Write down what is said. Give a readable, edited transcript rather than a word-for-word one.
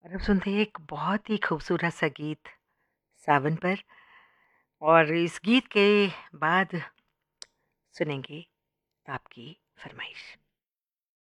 और अब सुनते हैं एक बहुत ही खूबसूरत सा गीत सावन पर। और इस गीत के बाद सुनेंगे आपकी फरमाइश।